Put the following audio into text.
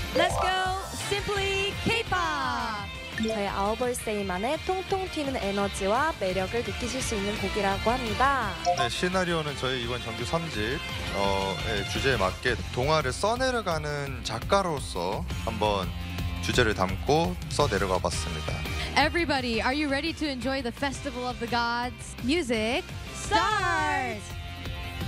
Let's go Simply K-pop. 저희 아워벌세이만의 통통 튀는 에너지와 매력을 느끼실 수 있는 곡이라고 합니다. 네, 시나리오는 저희 이번 정규 3집 주제에 맞게 동화를 써내려가는 작가로서 한번 주제를 담고 써내려가 봤습니다. Everybody, are you ready to enjoy the Festival of the Gods? Music, start!